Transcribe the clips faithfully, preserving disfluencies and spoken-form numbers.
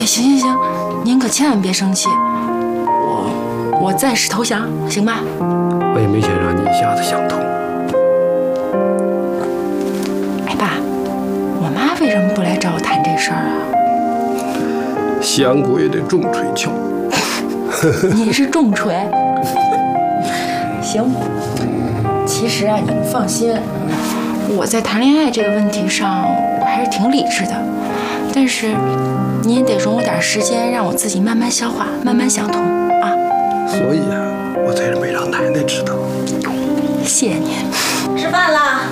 行行行，您可千万别生气，我我暂时投降，行吧？ 我也没想让你一下子想通。 哎，爸，我妈为什么不来找我谈这事儿啊？ 香菇也得重锤敲。 你是重锤？行，其实啊，你们放心，我在谈恋爱这个问题上，我还是挺理智的。但是，你也得容我点时间，让我自己慢慢消化，慢慢想通啊。 所以啊，我才是没让奶奶知道。 谢谢您。 吃饭啦！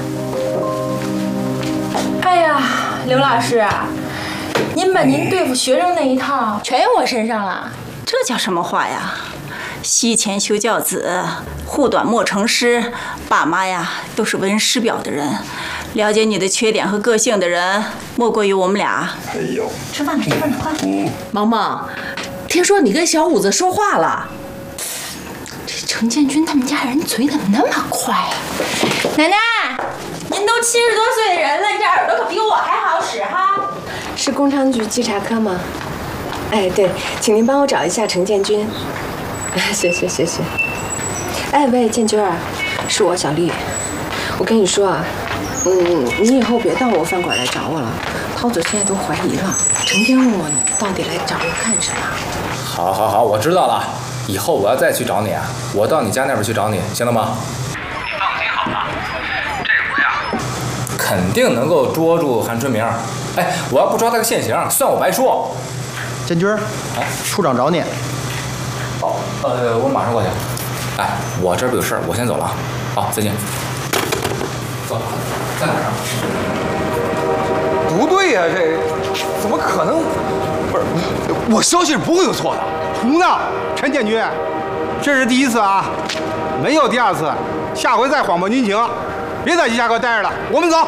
哎呀，刘老师，您把您对付学生那一套全用我身上了。 这叫什么话呀？惜贤修教子，护短莫成师。爸妈呀，都是为人师表的人，了解你的缺点和个性的人，莫过于我们俩。 哎呦， 吃饭了，吃饭了，快！ 萌萌，听说你跟小五子说话了。 这程建军他们家人嘴怎么那么快呀、啊？奶奶，您都七十多岁的人了，这耳朵可比我还好使哈。 是工商局稽查科吗？哎，对，请您帮我找一下程建军。谢谢谢谢。哎喂，建军儿，是我小丽。我跟你说啊，嗯，你以后别到我饭馆来找我了。涛子现在都怀疑了，成天问我你到底来找我干什么。 好，好，好，我知道了。以后我要再去找你啊，我到你家那边去找你，行了吗？ 你放心好了，这回呀， 肯定能够捉住韩春明。哎，我要不抓他个现行，算我白说。 建军， 哎， 处长找你。 哦，呃，我马上过去。哎，我这边有事儿，我先走了啊。好，再见。走，在哪儿啊？ 不对呀、啊，这怎么可能？不是，我消息是不会有错的。 胡闹！陈建军，这是第一次啊，没有第二次，下回再谎报军情，别在稽查科待着了，我们走。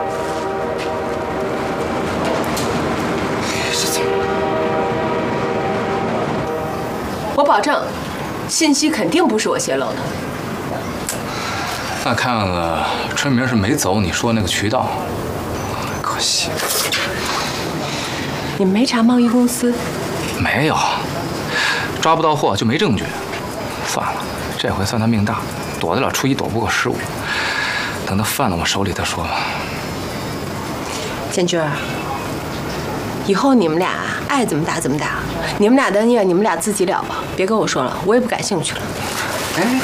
我保证，信息肯定不是我泄露的。 那看了，春明是没走你说那个渠道，可惜。 你们没查贸易公司？ 没有，抓不到货就没证据。算了，这回算他命大，躲得了初一，躲不过十五。等他犯到我手里再说吧。 建军儿，以后你们俩爱怎么打怎么打，你们俩的孽你们俩自己了吧，别跟我说了，我也不感兴趣了。 哎，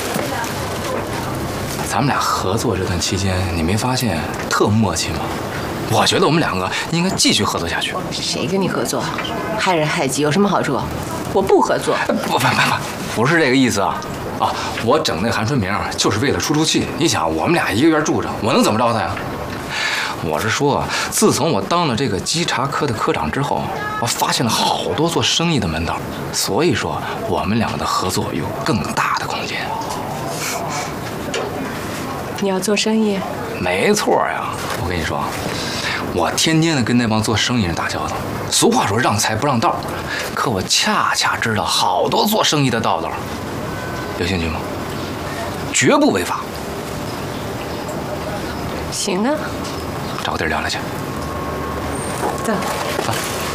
咱们俩合作这段期间，你没发现特默契吗？我觉得我们两个应该继续合作下去。 谁跟你合作？害人害己有什么好处？我不合作。 不不不不，不是这个意思啊！啊，我整那个韩春明就是为了出出气。你想，我们俩一个院住着，我能怎么着他呀？我是说，自从我当了这个稽查科的科长之后，我发现了好多做生意的门道，所以说我们两个的合作有更大的空间。 你要做生意？ 没错呀，我跟你说，我天天的跟那帮做生意人打交道。俗话说让财不让道，可我恰恰知道好多做生意的道道。有兴趣吗？绝不违法。 行啊， 找个地儿聊聊去。 走。 啊。